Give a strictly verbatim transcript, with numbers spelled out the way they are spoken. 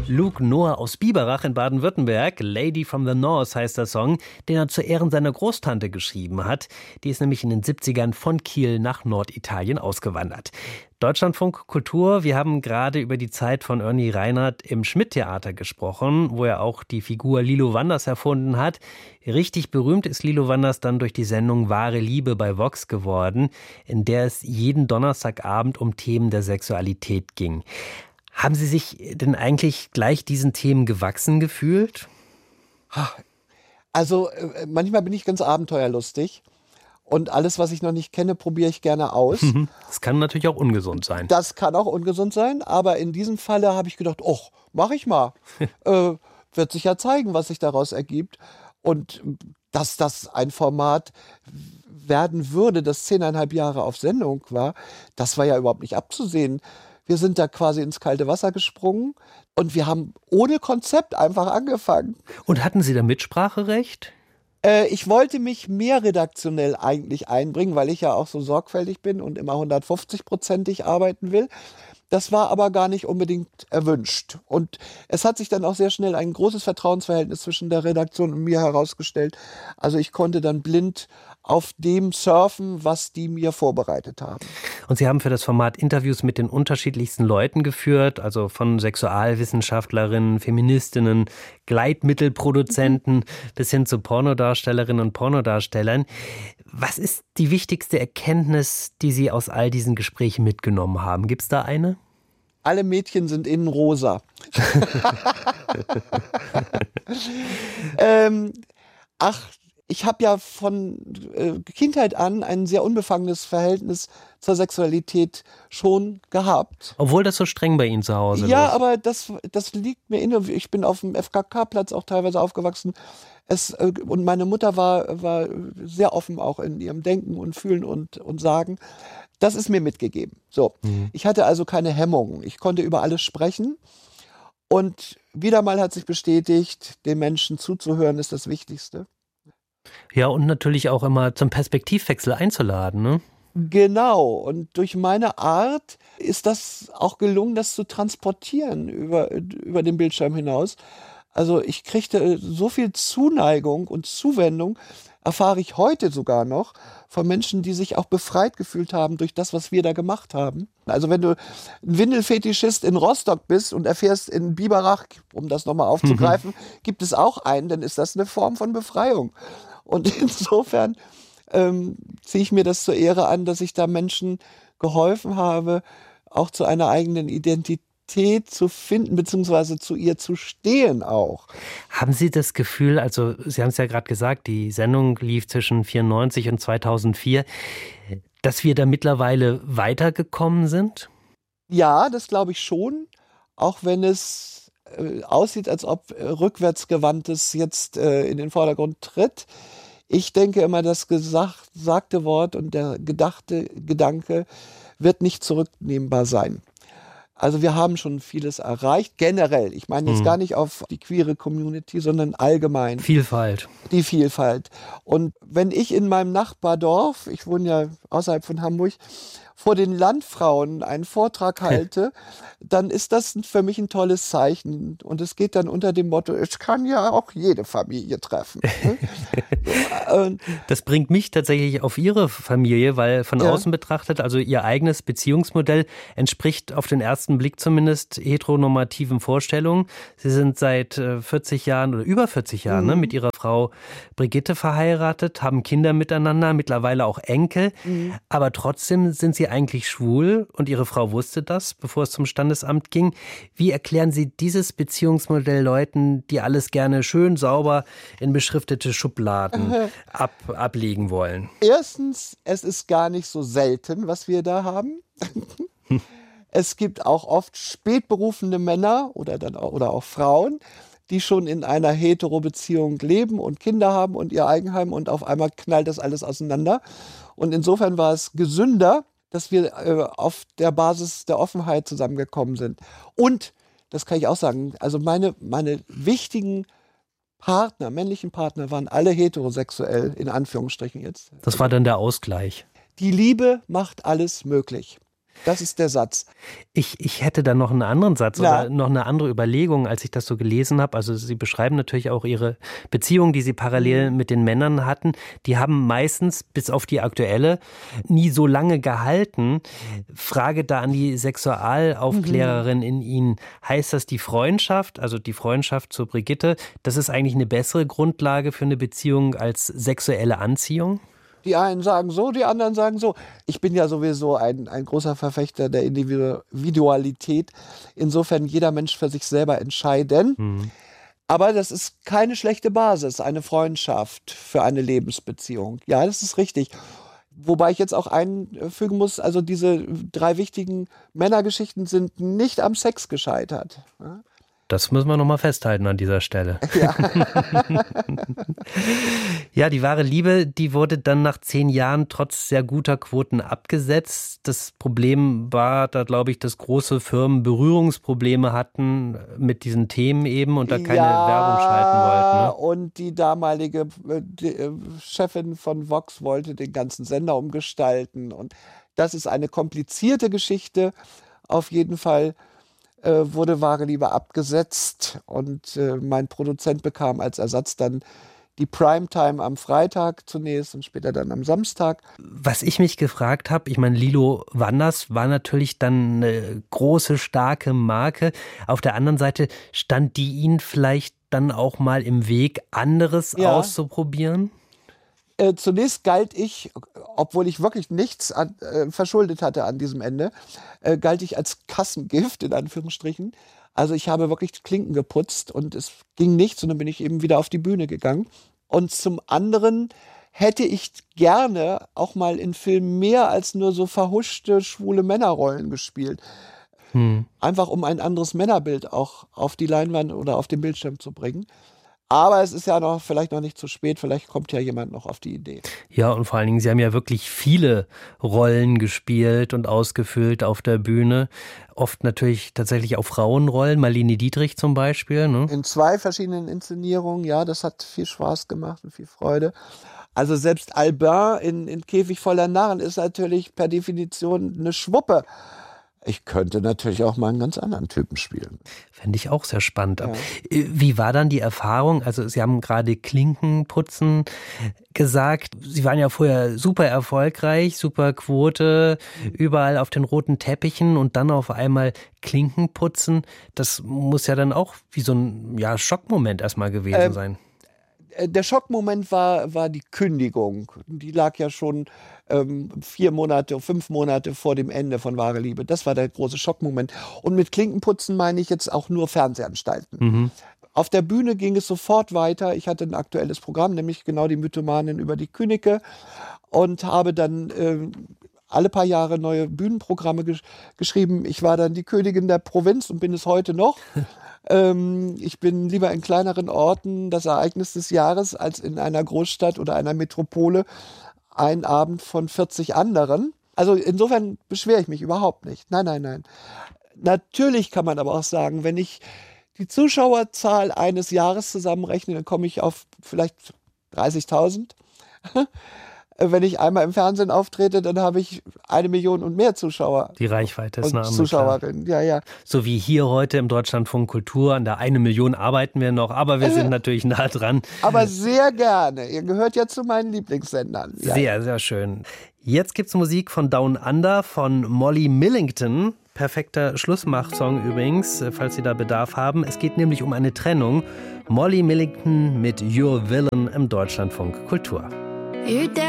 Luke Noah aus Biberach in Baden-Württemberg, Lady from the North heißt der Song, den er zu Ehren seiner Großtante geschrieben hat. Die ist nämlich in den siebzigern von Kiel nach Norditalien ausgewandert. Deutschlandfunk Kultur, wir haben gerade über die Zeit von Ernie Reinhardt im Schmidt-Theater gesprochen, wo er auch die Figur Lilo Wanders erfunden hat. Richtig berühmt ist Lilo Wanders dann durch die Sendung Wahre Liebe bei Vox geworden, in der es jeden Donnerstagabend um Themen der Sexualität ging. Haben Sie sich denn eigentlich gleich diesen Themen gewachsen gefühlt? Also manchmal bin ich ganz abenteuerlustig und alles, was ich noch nicht kenne, probiere ich gerne aus. Das kann natürlich auch ungesund sein. Das kann auch ungesund sein, aber in diesem Falle habe ich gedacht, oh, mach ich mal. äh, wird sich ja zeigen, was sich daraus ergibt. Und dass das ein Format werden würde, das zehneinhalb Jahre auf Sendung war, das war ja überhaupt nicht abzusehen. Wir sind da quasi ins kalte Wasser gesprungen und wir haben ohne Konzept einfach angefangen. Und hatten Sie da Mitspracherecht? Äh, ich wollte mich mehr redaktionell eigentlich einbringen, weil ich ja auch so sorgfältig bin und immer hundertfünfzig-prozentig arbeiten will. Das war aber gar nicht unbedingt erwünscht. Und es hat sich dann auch sehr schnell ein großes Vertrauensverhältnis zwischen der Redaktion und mir herausgestellt. Also ich konnte dann blind auf dem surfen, was die mir vorbereitet haben. Und Sie haben für das Format Interviews mit den unterschiedlichsten Leuten geführt, also von Sexualwissenschaftlerinnen, Feministinnen, Gleitmittelproduzenten bis hin zu Pornodarstellerinnen und Pornodarstellern. Was ist die wichtigste Erkenntnis, die Sie aus all diesen Gesprächen mitgenommen haben? Gibt es da eine? Alle Mädchen sind innen rosa. ähm, ach, ich habe ja von äh, Kindheit an ein sehr unbefangenes Verhältnis zur Sexualität schon gehabt. Obwohl das so streng bei Ihnen zu Hause Ja, ist. aber das, das liegt mir inne. Ich bin auf dem F K K-Platz auch teilweise aufgewachsen. Es, äh, und meine Mutter war, war sehr offen auch in ihrem Denken und Fühlen und, und Sagen. Das ist mir mitgegeben. So, mhm. Ich hatte also keine Hemmungen. Ich konnte über alles sprechen. Und wieder mal hat sich bestätigt, den Menschen zuzuhören ist das Wichtigste. Ja, und natürlich auch immer zum Perspektivwechsel einzuladen, ne? Genau. Und durch meine Art ist das auch gelungen, das zu transportieren über, über den Bildschirm hinaus. Also ich kriegte so viel Zuneigung und Zuwendung, erfahre ich heute sogar noch, von Menschen, die sich auch befreit gefühlt haben durch das, was wir da gemacht haben. Also wenn du ein Windelfetischist in Rostock bist und erfährst in Biberach, um das nochmal aufzugreifen, mhm. gibt es auch einen, dann ist das eine Form von Befreiung. Und insofern ähm, ziehe ich mir das zur Ehre an, dass ich da Menschen geholfen habe, auch zu einer eigenen Identität zu finden, beziehungsweise zu ihr zu stehen auch. Haben Sie das Gefühl, also Sie haben es ja gerade gesagt, die Sendung lief zwischen vierundneunzig und zweitausendvier, dass wir da mittlerweile weitergekommen sind? Ja, das glaube ich schon, auch wenn es äh, aussieht, als ob äh, rückwärtsgewandtes jetzt äh, in den Vordergrund tritt. Ich denke immer, das gesagt, gesagte Wort und der gedachte Gedanke wird nicht zurücknehmbar sein. Also wir haben schon vieles erreicht, generell. Ich meine jetzt hm. gar nicht auf die queere Community, sondern allgemein. Vielfalt. Die Vielfalt. Und wenn ich in meinem Nachbardorf, ich wohne ja außerhalb von Hamburg, vor den Landfrauen einen Vortrag halte, dann ist das für mich ein tolles Zeichen. Und es geht dann unter dem Motto, es kann ja auch jede Familie treffen. Das bringt mich tatsächlich auf Ihre Familie, weil von ja. außen betrachtet, also Ihr eigenes Beziehungsmodell entspricht auf den ersten Blick zumindest heteronormativen Vorstellungen. Sie sind seit vierzig Jahren oder über vierzig Jahren mhm. ne, mit Ihrer Frau Brigitte verheiratet, haben Kinder miteinander, mittlerweile auch Enkel. Mhm. Aber trotzdem sind Sie eigentlich schwul und Ihre Frau wusste das, bevor es zum Standesamt ging. Wie erklären Sie dieses Beziehungsmodell Leuten, die alles gerne schön sauber in beschriftete Schubladen ab, ablegen wollen? Erstens, es ist gar nicht so selten, was wir da haben. Es gibt auch oft spätberufene Männer oder, dann auch, oder auch Frauen, die schon in einer Hetero-Beziehung leben und Kinder haben und ihr Eigenheim und auf einmal knallt das alles auseinander. Und insofern war es gesünder, dass wir äh, auf der Basis der Offenheit zusammengekommen sind. Und, das kann ich auch sagen, also meine, meine wichtigen Partner, männlichen Partner waren alle heterosexuell, in Anführungsstrichen jetzt. Das war dann der Ausgleich. Die Liebe macht alles möglich. Das ist der Satz. Ich, ich hätte da noch einen anderen Satz Ja. oder noch eine andere Überlegung, als ich das so gelesen habe. Also Sie beschreiben natürlich auch Ihre Beziehung, die Sie parallel mit den Männern hatten. Die haben meistens, bis auf die aktuelle, nie so lange gehalten. Frage da an die Sexualaufklärerin in Ihnen. Heißt das, die Freundschaft, also die Freundschaft zur Brigitte, das ist eigentlich eine bessere Grundlage für eine Beziehung als sexuelle Anziehung? Die einen sagen so, die anderen sagen so. Ich bin ja sowieso ein, ein großer Verfechter der Individualität. Insofern jeder Mensch für sich selber entscheiden. Mhm. Aber das ist keine schlechte Basis, eine Freundschaft für eine Lebensbeziehung. Ja, das ist richtig. Wobei ich jetzt auch einfügen muss, also diese drei wichtigen Männergeschichten sind nicht am Sex gescheitert. Ja? Das müssen wir nochmal festhalten an dieser Stelle. Ja. Ja, die wahre Liebe, die wurde dann nach zehn Jahren trotz sehr guter Quoten abgesetzt. Das Problem war da, glaube ich, dass große Firmen Berührungsprobleme hatten mit diesen Themen eben und da keine ja, Werbung schalten wollten. Ne? Und die damalige äh, die, äh, Chefin von Vox wollte den ganzen Sender umgestalten. Und das ist eine komplizierte Geschichte. Auf jeden Fall äh, wurde wahre Liebe abgesetzt und äh, mein Produzent bekam als Ersatz dann die Primetime am Freitag zunächst und später dann am Samstag. Was ich mich gefragt habe, ich meine, Lilo Wanders war natürlich dann eine große, starke Marke. Auf der anderen Seite stand die Ihnen vielleicht dann auch mal im Weg, anderes Ja. auszuprobieren? Äh, zunächst galt ich, obwohl ich wirklich nichts an, äh, verschuldet hatte an diesem Ende, äh, galt ich als Kassengift, in Anführungsstrichen. Also ich habe wirklich Klinken geputzt und es ging nichts und dann bin ich eben wieder auf die Bühne gegangen. Und zum anderen hätte ich gerne auch mal in Filmen mehr als nur so verhuschte, schwule Männerrollen gespielt. Hm. Einfach um ein anderes Männerbild auch auf die Leinwand oder auf den Bildschirm zu bringen. Aber es ist ja noch vielleicht noch nicht zu spät, vielleicht kommt ja jemand noch auf die Idee. Ja, und vor allen Dingen, Sie haben ja wirklich viele Rollen gespielt und ausgefüllt auf der Bühne. Oft natürlich tatsächlich auch Frauenrollen, Marlene Dietrich zum Beispiel. Ne? In zwei verschiedenen Inszenierungen, ja, das hat viel Spaß gemacht und viel Freude. Also selbst Albin in, in Käfig voller Narren ist natürlich per Definition eine Schwuppe. Ich könnte natürlich auch mal einen ganz anderen Typen spielen. Fände ich auch sehr spannend. Ja. Wie war dann die Erfahrung? Also Sie haben gerade Klinkenputzen gesagt. Sie waren ja vorher super erfolgreich, super Quote, überall auf den roten Teppichen und dann auf einmal Klinkenputzen. Das muss ja dann auch wie so ein ja, Schockmoment erstmal gewesen Ähm, sein. Der Schockmoment war, war die Kündigung. Die lag ja schon ähm, vier Monate, fünf Monate vor dem Ende von Wahre Liebe. Das war der große Schockmoment. Und mit Klinkenputzen meine ich jetzt auch nur Fernsehanstalten. Mhm. Auf der Bühne ging es sofort weiter. Ich hatte ein aktuelles Programm, nämlich genau die Mythomanin über die Könige und habe dann äh, alle paar Jahre neue Bühnenprogramme gesch- geschrieben. Ich war dann die Königin der Provinz und bin es heute noch. ähm, ich bin lieber in kleineren Orten das Ereignis des Jahres als in einer Großstadt oder einer Metropole ein Abend von vierzig anderen. Also insofern beschwere ich mich überhaupt nicht. Nein, nein, nein. Natürlich kann man aber auch sagen, wenn ich die Zuschauerzahl eines Jahres zusammenrechne, dann komme ich auf vielleicht dreißigtausend. Wenn ich einmal im Fernsehen auftrete, dann habe ich eine Million und mehr Zuschauer. Die Reichweite ist und eine andere, klar. Zuschauerinnen, ja, ja. So wie hier heute im Deutschlandfunk Kultur. An der eine Million arbeiten wir noch, aber wir sind natürlich nah dran. Aber sehr gerne. Ihr gehört ja zu meinen Lieblingssendern. Ja. Sehr, sehr schön. Jetzt gibt's Musik von Down Under von Molly Millington. Perfekter Schlussmach-Song übrigens, falls Sie da Bedarf haben. Es geht nämlich um eine Trennung. Molly Millington mit Your Villain im Deutschlandfunk Kultur.